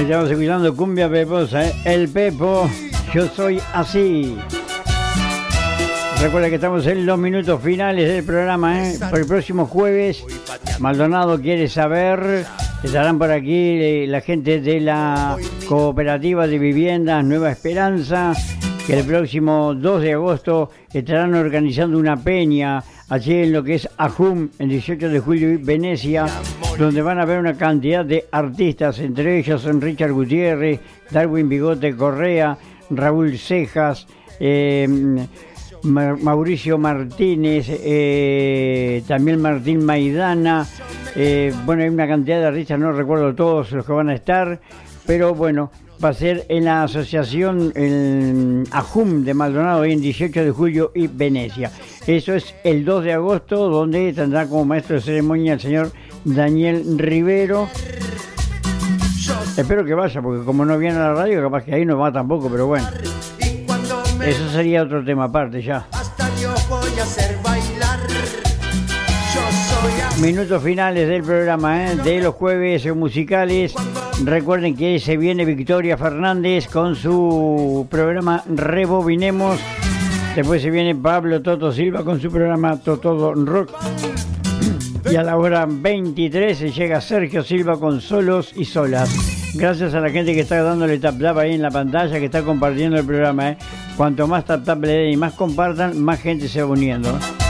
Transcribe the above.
Estamos escuchando Cumbia Peposa, El Pepo, Yo Soy Así. Recuerda que estamos en los minutos finales del programa, Por el próximo jueves, Maldonado quiere saber. Estarán por aquí la gente de la Cooperativa de Viviendas Nueva Esperanza, que el próximo 2 de agosto estarán organizando una peña allí en lo que es Ajum, el 18 de julio, Venecia, donde van a ver una cantidad de artistas, entre ellos Richard Gutiérrez, Darwin Bigote Correa, Raúl Cejas, Mauricio Martínez, también Martín Maidana. Bueno, hay una cantidad de artistas, no recuerdo todos los que van a estar, pero bueno, va a ser en la asociación el Ajum de Maldonado, en 18 de julio y Venecia. Eso es el 2 de agosto, donde tendrá como maestro de ceremonia el señor Daniel Rivero. Espero que vaya, porque como no viene a la radio, capaz que ahí no va tampoco, pero bueno. Eso sería otro tema aparte ya. Minutos finales del programa, de los jueves musicales. Recuerden que se viene Victoria Fernández con su programa Rebobinemos. Después se viene Pablo Toto Silva con su programa Totodo Rock. Y a la hora 23 se llega Sergio Silva con Solos y Solas. Gracias a la gente que está dándole tap tap ahí en la pantalla, que está compartiendo el programa. Cuanto más tap tap le den y más compartan, más gente se va uniendo.